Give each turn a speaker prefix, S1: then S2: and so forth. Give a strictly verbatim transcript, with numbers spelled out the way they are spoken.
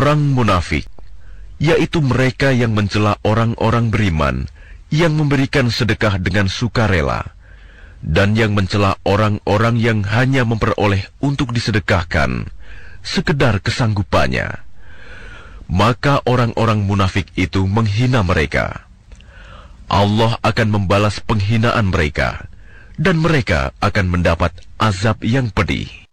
S1: orang munafik, yaitu mereka yang mencela orang-orang beriman yang memberikan sedekah dengan sukarela, dan yang mencela orang-orang yang hanya memperoleh untuk disedekahkan sekedar kesanggupannya. Maka orang-orang munafik itu menghina mereka. Allah akan membalas penghinaan mereka, dan mereka akan mendapat azab yang pedih.